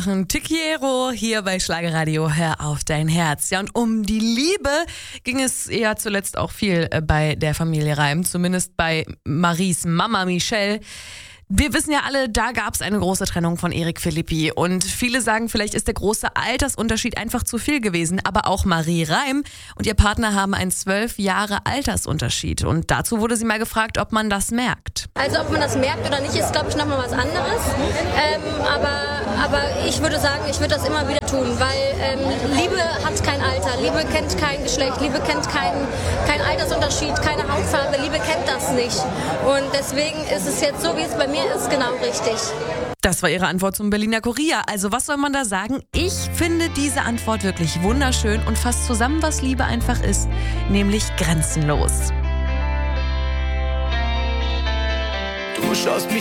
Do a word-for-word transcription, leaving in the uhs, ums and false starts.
Tikiero hier bei Schlagerradio, hör auf dein Herz. Ja, und um die Liebe ging es ja zuletzt auch viel äh, bei der Familie Reim, zumindest bei Maries Mama Michelle. Wir wissen ja alle, da gab es eine große Trennung von Erik Philippi und viele sagen, vielleicht ist der große Altersunterschied einfach zu viel gewesen, aber auch Marie Reim und ihr Partner haben einen zwölf Jahre Altersunterschied und dazu wurde sie mal gefragt, ob man das merkt. Also ob man das merkt oder nicht, ist glaube ich nochmal was anderes, ähm, aber, aber ich würde sagen, ich würde das immer wieder tun, weil ähm, Liebe hat kein Alter, Liebe kennt kein Geschlecht, Liebe kennt keinen kein Altersunterschied, keine Hautfarbe, Liebe kennt das nicht und deswegen ist es jetzt so, wie es bei mir ist, genau richtig. Das war ihre Antwort zum Berliner Kurier. Also was soll man da sagen? Ich finde diese Antwort wirklich wunderschön und fasst zusammen, was Liebe einfach ist, nämlich grenzenlos. Du schaust mich